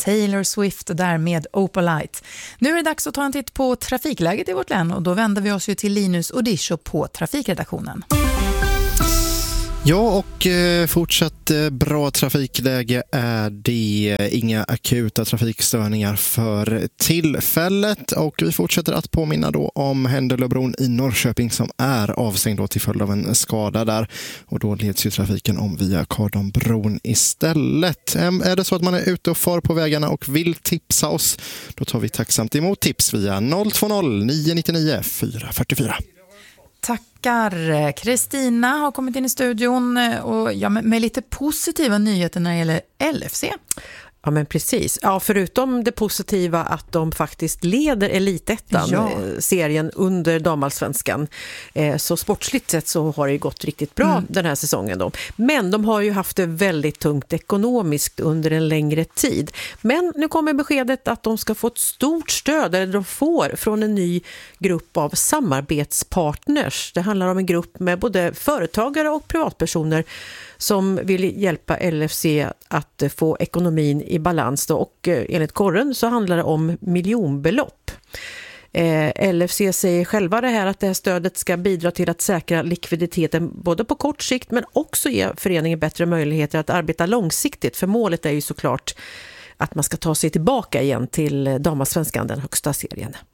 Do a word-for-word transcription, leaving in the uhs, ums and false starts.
Taylor Swift och därmed Opalite. Nu är det dags att ta en titt på trafikläget i vårt län och då vänder vi oss ju till Linus Odisho på trafikredaktionen. Ja, och eh, fortsatt eh, bra trafikläge är det. Inga akuta trafikstörningar för tillfället. Och vi fortsätter att påminna då om Händelöbron i Norrköping som är avstängd då till följd av en skada där. Och då leds ju trafiken om via Kardonbron istället. Äm, är det så att man är ute och far på vägarna och vill tipsa oss, då tar vi tacksamt emot tips via noll två noll nio nio nio fyra fyra fyra. Tackar. Kristina har kommit in i studion och ja, med, med lite positiva nyheter när det gäller L F C. Ja, men precis. Ja, förutom det positiva att de faktiskt leder elitettan, ja. serien under damallsvenskan. Så sportsligt sett så har det ju gått riktigt bra mm. den här säsongen då. Men de har ju haft det väldigt tungt ekonomiskt under en längre tid. Men nu kommer beskedet att de ska få ett stort stöd, eller de får, från en ny grupp av samarbetspartners. Det handlar om en grupp med både företagare och privatpersoner som vill hjälpa L F C att få ekonomin i balans då. Och enligt korren så handlar det om miljonbelopp. Eh, L F C säger själva det här att det här stödet ska bidra till att säkra likviditeten både på kort sikt men också ge föreningen bättre möjligheter att arbeta långsiktigt. För målet är ju såklart att man ska ta sig tillbaka igen till damallsvenskan, den högsta serien.